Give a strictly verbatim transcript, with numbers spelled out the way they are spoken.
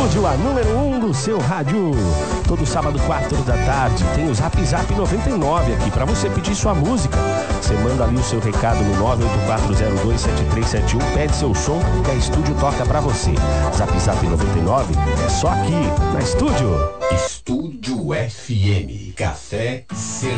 Estúdio, a número um do seu rádio. Todo sábado, quatro da tarde, tem o Zap Zap noventa e nove aqui pra você pedir sua música. Você manda ali o seu recado no nove oito quatro zero dois sete três sete um, pede seu som que a Estúdio toca pra você. Zap Zap noventa e nove é só aqui, na Estúdio. Estúdio F M, Café Ser